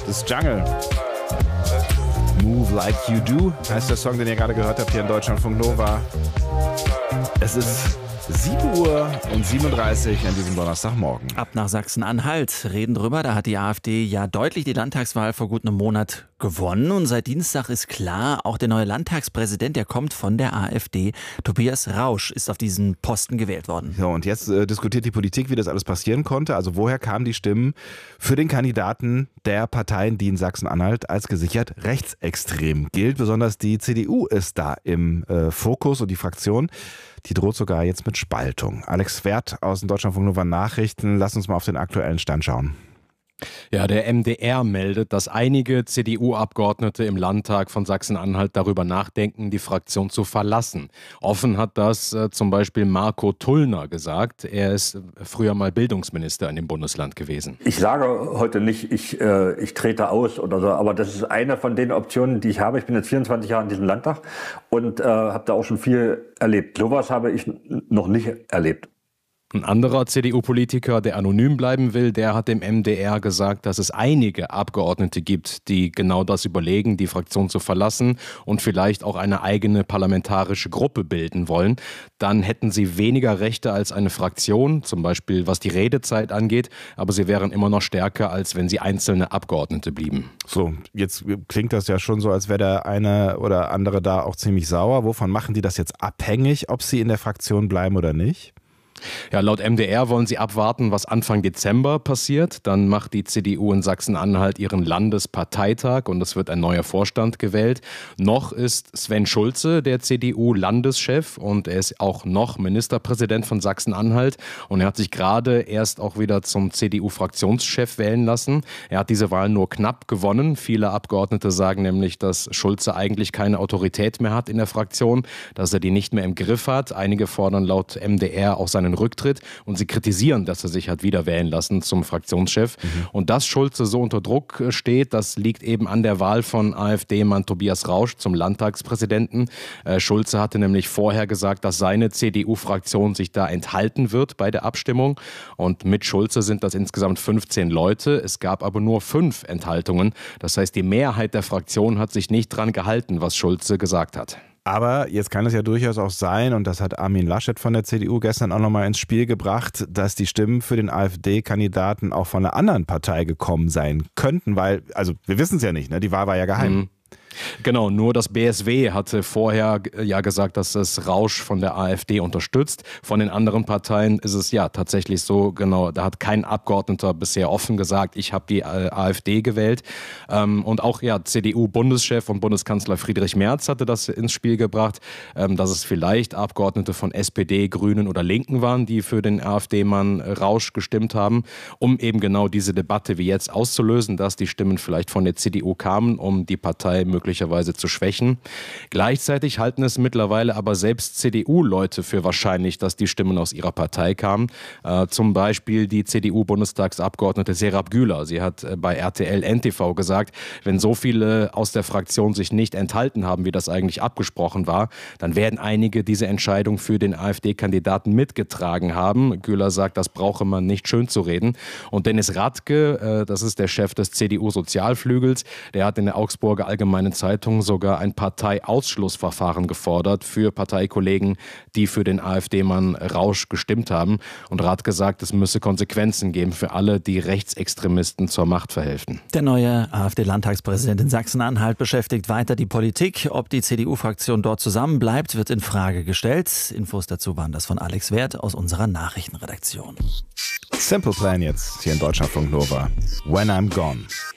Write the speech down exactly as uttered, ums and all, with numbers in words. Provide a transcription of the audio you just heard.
ist Jungle. Move Like You Do heißt der Song, den ihr gerade gehört habt hier in Deutschlandfunk Nova. Es ist sieben Uhr und siebenunddreißig an diesem Donnerstagmorgen. Ab nach Sachsen-Anhalt, reden drüber. Da hat die AfD ja deutlich die Landtagswahl vor gut einem Monat gewonnen. Und seit Dienstag ist klar, auch der neue Landtagspräsident, der kommt von der AfD. Tobias Rausch ist auf diesen Posten gewählt worden. So, und jetzt äh, diskutiert die Politik, wie das alles passieren konnte. Also woher kamen die Stimmen für den Kandidaten der Parteien, die in Sachsen-Anhalt als gesichert rechtsextrem gilt. Besonders die C D U ist da im äh, Fokus und die Fraktion, die droht sogar jetzt mit Spaltung. Alex Wert aus den Deutschlandfunk Nova Nachrichten. Lass uns mal auf den aktuellen Stand schauen. Ja, der M D R meldet, dass einige C D U-Abgeordnete im Landtag von Sachsen-Anhalt darüber nachdenken, die Fraktion zu verlassen. Offen hat das äh, zum Beispiel Marco Tullner gesagt. Er ist früher mal Bildungsminister in dem Bundesland gewesen. Ich sage heute nicht, ich, äh, ich trete aus oder so, aber das ist eine von den Optionen, die ich habe. Ich bin jetzt vierundzwanzig Jahre in diesem Landtag und äh, habe da auch schon viel erlebt. Sowas habe ich noch nicht erlebt. Ein anderer C D U-Politiker, der anonym bleiben will, der hat dem M D R gesagt, dass es einige Abgeordnete gibt, die genau das überlegen, die Fraktion zu verlassen und vielleicht auch eine eigene parlamentarische Gruppe bilden wollen. Dann hätten sie weniger Rechte als eine Fraktion, zum Beispiel was die Redezeit angeht, aber sie wären immer noch stärker, als wenn sie einzelne Abgeordnete blieben. So, jetzt klingt das ja schon so, als wäre der eine oder andere da auch ziemlich sauer. Wovon machen die das jetzt abhängig, ob sie in der Fraktion bleiben oder nicht? Ja, laut M D R wollen sie abwarten, was Anfang Dezember passiert. Dann macht die C D U in Sachsen-Anhalt ihren Landesparteitag und es wird ein neuer Vorstand gewählt. Noch ist Sven Schulze der C D U-Landeschef und er ist auch noch Ministerpräsident von Sachsen-Anhalt. Und er hat sich gerade erst auch wieder zum C D U-Fraktionschef wählen lassen. Er hat diese Wahl nur knapp gewonnen. Viele Abgeordnete sagen nämlich, dass Schulze eigentlich keine Autorität mehr hat in der Fraktion, dass er die nicht mehr im Griff hat. Einige fordern laut M D R auch seinen Rücktritt und sie kritisieren, dass er sich hat wieder wählen lassen zum Fraktionschef. Mhm. Und dass Schulze so unter Druck steht, das liegt eben an der Wahl von AfD-Mann Tobias Rausch zum Landtagspräsidenten. Äh, Schulze hatte nämlich vorher gesagt, dass seine C D U-Fraktion sich da enthalten wird bei der Abstimmung. Und mit Schulze sind das insgesamt fünfzehn Leute. Es gab aber nur fünf Enthaltungen. Das heißt, die Mehrheit der Fraktion hat sich nicht dran gehalten, was Schulze gesagt hat. Aber jetzt kann es ja durchaus auch sein, und das hat Armin Laschet von der C D U gestern auch nochmal ins Spiel gebracht, dass die Stimmen für den AfD-Kandidaten auch von einer anderen Partei gekommen sein könnten, weil, also wir wissen es ja nicht, ne? Die Wahl war ja geheim. Mhm. Genau, nur das B S W hatte vorher ja gesagt, dass es Rausch von der AfD unterstützt. Von den anderen Parteien ist es ja tatsächlich so, genau, da hat kein Abgeordneter bisher offen gesagt, ich habe die AfD gewählt. Und auch ja, C D U-Bundeschef und Bundeskanzler Friedrich Merz hatte das ins Spiel gebracht, dass es vielleicht Abgeordnete von S P D, Grünen oder Linken waren, die für den AfD-Mann Rausch gestimmt haben, um eben genau diese Debatte wie jetzt auszulösen, dass die Stimmen vielleicht von der C D U kamen, um die Partei möglicherweise zu schwächen. Gleichzeitig halten es mittlerweile aber selbst C D U-Leute für wahrscheinlich, dass die Stimmen aus ihrer Partei kamen. Äh, zum Beispiel die C D U-Bundestagsabgeordnete Serap Güler. Sie hat äh, bei R T L N T V gesagt, wenn so viele aus der Fraktion sich nicht enthalten haben, wie das eigentlich abgesprochen war, dann werden einige diese Entscheidung für den AfD-Kandidaten mitgetragen haben. Güler sagt, das brauche man nicht schön zu reden. Und Dennis Radke, äh, das ist der Chef des C D U-Sozialflügels, der hat in der Augsburger Allgemeinen Zeitung sogar ein Parteiausschlussverfahren gefordert für Parteikollegen, die für den AfD-Mann Rausch gestimmt haben. Und Radke sagt, es müsse Konsequenzen geben für alle, die Rechtsextremisten zur Macht verhelfen. Der neue AfD-Landtagspräsident in Sachsen-Anhalt beschäftigt weiter die Politik. Ob die C D U-Fraktion dort zusammenbleibt, wird in Frage gestellt. Infos dazu waren das von Alex Wert aus unserer Nachrichtenredaktion. Simple Plan jetzt hier in Deutschlandfunk Nova. When I'm Gone.